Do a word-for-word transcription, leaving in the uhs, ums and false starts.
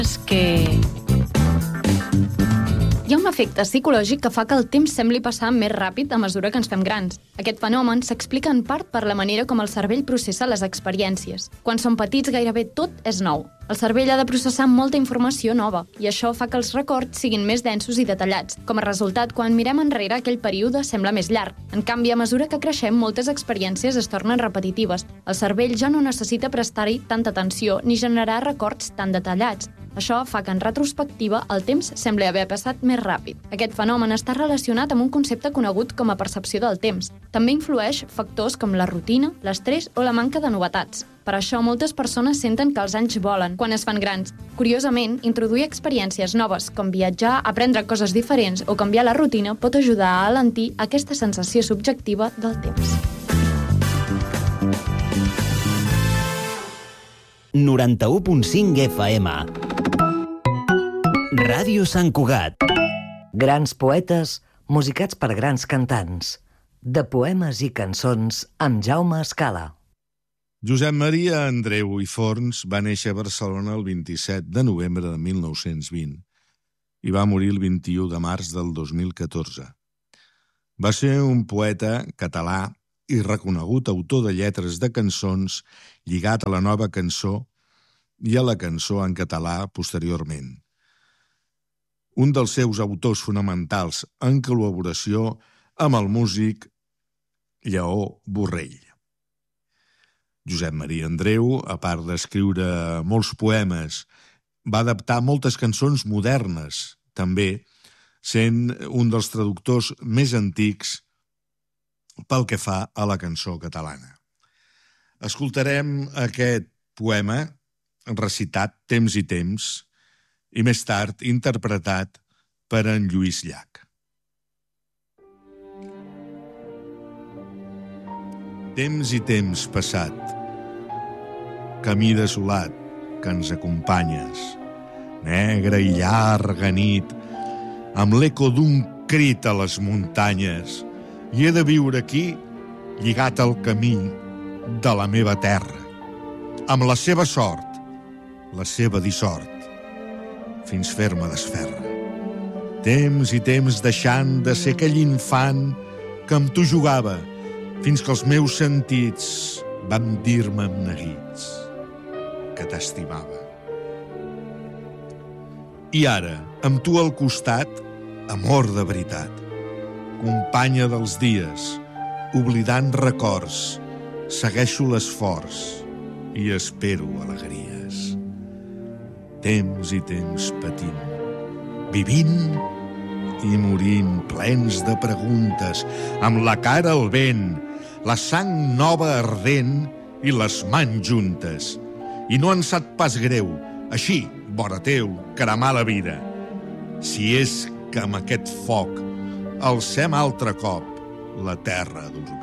És que... Hi ha un efecte psicològic que fa que el temps sembli passar més ràpid a mesura que ens fem grans. Aquest fenomen s'explica en part per la manera com el cervell processa les experiències. Quan som petits gairebé tot és nou. El cervell ha de processar molta informació nova i això fa que els records siguin més densos i detallats. Com a resultat, quan mirem enrere, aquell període sembla més llarg. En canvi, a mesura que creixem, moltes experiències es tornen repetitives. El cervell ja no necessita prestar-hi tanta atenció ni generar records tan detallats. Això fa que, en retrospectiva, el temps sembli haver passat més ràpid. Aquest fenomen està relacionat amb un concepte conegut com a percepció del temps. També influeix factors com la rutina, l'estrès o la manca de novetats. Per això, moltes persones senten que els anys volen quan es fan grans. Curiosament, introduir experiències noves, com viatjar, aprendre coses diferents o canviar la rutina, pot ajudar a alentir aquesta sensació subjectiva del temps. noranta-u punt cinc F M Ràdio Sant Cugat. Grans poetes musicats per grans cantants. De poemes i cançons amb Jaume Escala. Josep Maria Andreu i Forns va néixer a Barcelona el vint-i-set de novembre de mil nou-cents vint i va morir el vint-i-u de març del dos mil catorze. Va ser un poeta català i reconegut autor de lletres de cançons lligat a la nova cançó i a la cançó en català posteriorment. Un dels seus autors fonamentals en col·laboració amb el músic Lleó Borrell. Josep Maria Andreu, a part d'escriure molts poemes, va adaptar moltes cançons modernes, també, sent un dels traductors més antics pel que fa a la cançó catalana. Escoltarem aquest poema recitat temps i temps i més tard interpretat per en Lluís Llach. Temps i temps passat, camí desolat que ens acompanyes, negra i llarga nit, amb l'eco d'un crit a les muntanyes, i he de viure aquí lligat al camí de la meva terra, amb la seva sort, la seva dissort, fins fer-me desferra. Temps i temps deixant de ser aquell infant que amb tu jugava, fins que els meus sentits van dir-me amb neguits que t'estimava. I ara, amb tu al costat, amor de veritat, companya dels dies, oblidant records, segueixo l'esforç i espero alegries. Temps i temps patint, vivint i morint plens de preguntes, amb la cara al vent, la sang nova ardent i les mans juntes. I no ens sap pas greu, així, vora teu, cremar la vida. Si és que amb aquest foc alcem altre cop la terra d'orgull.